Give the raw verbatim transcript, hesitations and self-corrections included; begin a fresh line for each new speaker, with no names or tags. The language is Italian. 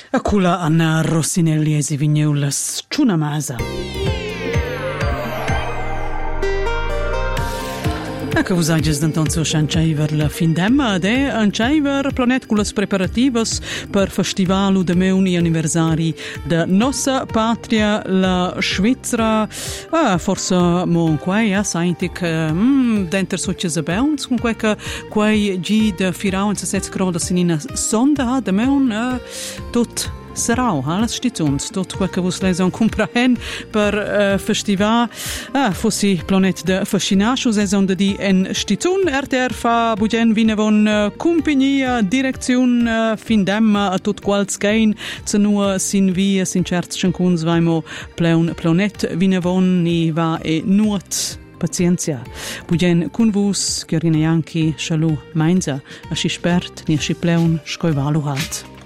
A cula Anna Rossinelli e si vigneulas Ciuna Masa. Ecco, vos ages d'antonzo scianceiver la fin d'emma ed è anceiver planet con las preparativas per festivalu de meuni anniversari de nossa patria, la Svizzera. Ah, forse mon quei, ja, seintic, mm, denter soches a beuns, con quei che quei gi de firau in sessets grada sinina sonda de meun, uh, tot sarau, ha, las stizuns, tot quel che vos leson comprahen per uh, festival. Ah, fossi planet de fascinascius eson de di en stizun, R T R fa bugen vinevon uh, compagnia, direcziun, uh, fin demma a tot quals gein, zenua sin via, sin certs scancuns vaimo pleun planet vinevon, ni va e nuot pazienza. Bugen cun vus, Chiorina Janchi, Schalu, Mainza, a schi spert, ni a schi pleun, scoivalu halt.